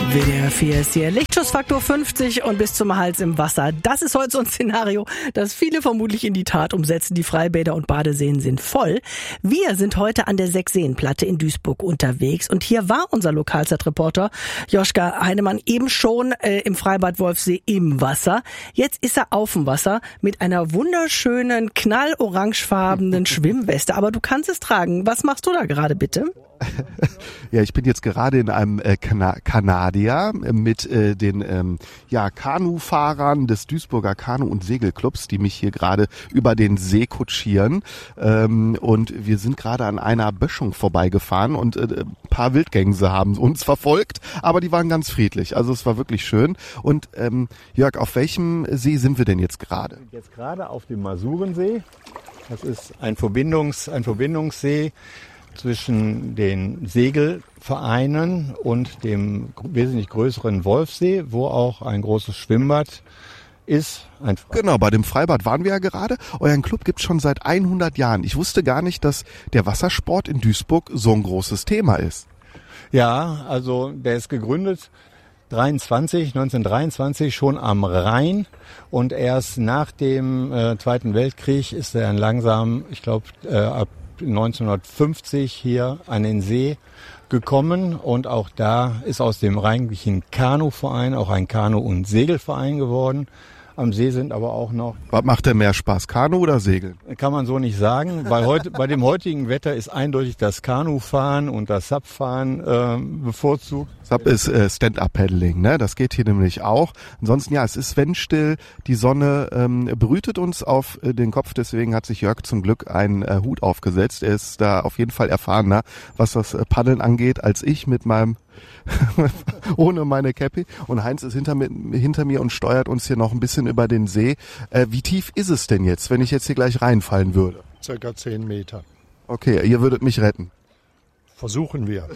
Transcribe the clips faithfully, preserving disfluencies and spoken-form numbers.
W D R vier ist hier. Lichtschutzfaktor fünfzig und bis zum Hals im Wasser. Das ist heute so ein Szenario, das viele vermutlich in die Tat umsetzen. Die Freibäder und Badeseen sind voll. Wir sind heute an der Sechsseenplatte in Duisburg unterwegs und hier war unser Lokalzeitreporter Joschka Heinemann eben schon äh, im Freibad Wolfsee im Wasser. Jetzt ist er auf dem Wasser mit einer wunderschönen knallorangefarbenen Schwimmweste. Aber du kannst es tragen. Was machst du da gerade bitte? Ja, ich bin jetzt gerade in einem äh, Kana- Kanadier mit äh, den ähm, ja, Kanufahrern des Duisburger Kanu- und Segelclubs, die mich hier gerade über den See kutschieren. Ähm, und wir sind gerade an einer Böschung vorbeigefahren und äh, ein paar Wildgänse haben uns verfolgt, aber die waren ganz friedlich. Also es war wirklich schön. Und ähm, Jörg, auf welchem See sind wir denn jetzt gerade? Jetzt gerade auf dem Masurensee. Das ist ein Verbindungs, ein Verbindungssee zwischen den Segelvereinen und dem wesentlich größeren Wolfsee, wo auch ein großes Schwimmbad ist. Ein genau, bei dem Freibad waren wir ja gerade. Euren Club gibt's schon seit hundert Jahren. Ich wusste gar nicht, dass der Wassersport in Duisburg so ein großes Thema ist. Ja, also der ist gegründet dreiundzwanzig, neunzehnhundertdreiundzwanzig schon am Rhein und erst nach dem äh, Zweiten Weltkrieg ist er dann langsam, ich glaube, äh, ab neunzehnhundertfünfzig hier an den See gekommen und auch da ist aus dem rheinlichen Kanuverein auch ein Kanu- und Segelverein geworden. Am See sind aber auch noch... Was macht denn mehr Spaß, Kanu oder Segeln? Kann man so nicht sagen, weil heute bei dem heutigen Wetter ist eindeutig das Kanufahren und das Subfahren äh, bevorzugt. Sub ist äh, Stand-Up-Paddling, ne? Das geht hier nämlich auch. Ansonsten, ja, es ist windstill, die Sonne ähm, brütet uns auf äh, den Kopf, deswegen hat sich Jörg zum Glück einen äh, Hut aufgesetzt. Er ist da auf jeden Fall erfahrener, was das äh, Paddeln angeht, als ich mit meinem ohne meine Cappy. Und Heinz ist hinter mir, hinter mir und steuert uns hier noch ein bisschen über den See. Äh, wie tief ist es denn jetzt, wenn ich jetzt hier gleich reinfallen würde? Circa zehn Meter. Okay, ihr würdet mich retten. Versuchen wir.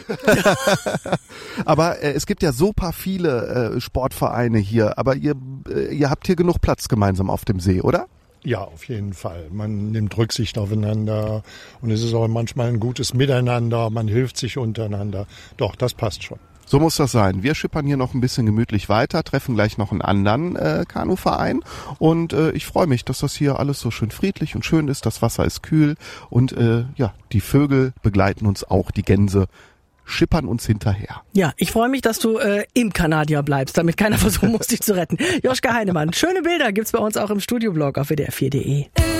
Aber äh, es gibt ja so paar viele äh, Sportvereine hier, aber ihr, äh, ihr habt hier genug Platz gemeinsam auf dem See, oder? Ja, auf jeden Fall. Man nimmt Rücksicht aufeinander und es ist auch manchmal ein gutes Miteinander, man hilft sich untereinander. Doch, das passt schon. So muss das sein. Wir schippern hier noch ein bisschen gemütlich weiter, treffen gleich noch einen anderen äh, Kanuverein und äh, ich freue mich, dass das hier alles so schön friedlich und schön ist. Das Wasser ist kühl und äh, ja, die Vögel begleiten uns auch, die Gänse schippern uns hinterher. Ja, ich freue mich, dass du äh, im Kanadier bleibst, damit keiner versuchen muss, dich zu retten. Joschka Heinemann, schöne Bilder gibt's bei uns auch im Studioblog auf W D R vier punkt de.